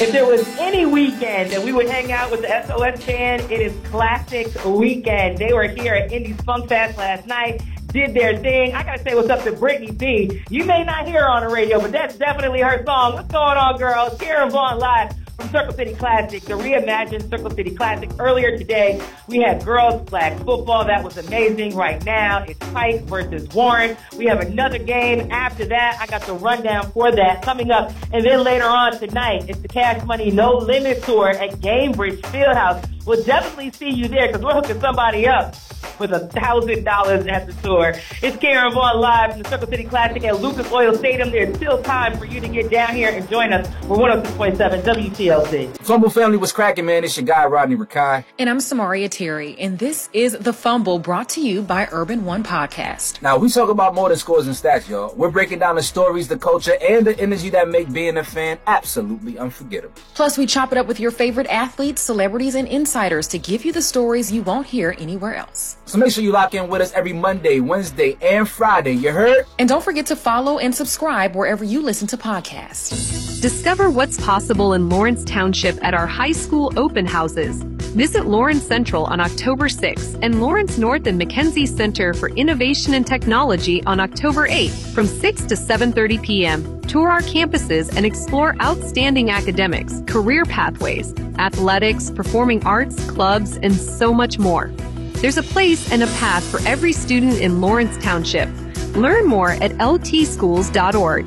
If there was any weekend that we would hang out with the SOS band, it is Classic Weekend. They were here at Indy's Funk Fest last night, did their thing. I gotta say what's up to Brittany B. You may not hear her on the radio, but that's definitely her song. What's going on, girls? Karen Vaughn live from Circle City Classic, the reimagined Circle City Classic. Earlier today, we had girls flag football. That was amazing. Right now, it's Pike versus Warren. We have another game after that. I got the rundown for that coming up. And then later on tonight, it's the Cash Money No Limit Tour at Gamebridge Fieldhouse. We'll definitely see you there because we're hooking somebody up with $1,000 at the tour. It's Karen Vaughn live from the Circle City Classic at Lucas Oil Stadium. There's still time for you to get down here and join us for 106.7 WTLC. Fumble family was cracking, man. It's your guy, Rodney Rakai. And I'm Samaria Terry. And this is The Fumble, brought to you by Urban One Podcast. Now, we talk about more than scores and stats, y'all. We're breaking down the stories, the culture, and the energy that make being a fan absolutely unforgettable. Plus, we chop it up with your favorite athletes, celebrities, and insiders to give you the stories you won't hear anywhere else. So make sure you lock in with us every Monday, Wednesday, and Friday. You heard? And don't forget to follow and subscribe wherever you listen to podcasts. Discover what's possible in Lawrence Township at our high school open houses. Visit Lawrence Central on October 6th and Lawrence North and Mackenzie Center for Innovation and Technology on October 8th from 6 to 7:30 p.m. Tour our campuses and explore outstanding academics, career pathways, athletics, performing arts, clubs, and so much more. There's a place and a path for every student in Lawrence Township. Learn more at ltschools.org.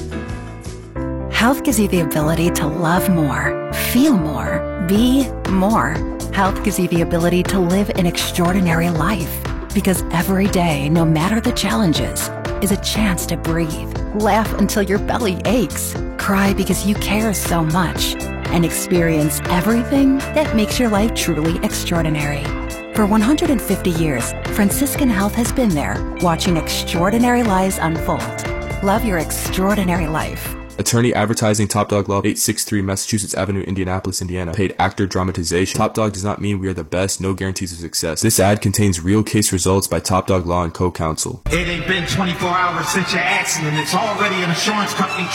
Health gives you the ability to love more, feel more, be more. Health gives you the ability to live an extraordinary life. Because every day, no matter the challenges, is a chance to breathe, laugh until your belly aches, cry because you care so much, and experience everything that makes your life truly extraordinary. For 150 years, Franciscan Health has been there, watching extraordinary lives unfold. Love your extraordinary life. Attorney Advertising, Top Dog Law, 863 Massachusetts Avenue, Indianapolis, Indiana. Paid actor dramatization. Top Dog does not mean we are the best, no guarantees of success. This ad contains real case results by Top Dog Law and Co-Counsel. It ain't been 24 hours since your accident. It's already an insurance company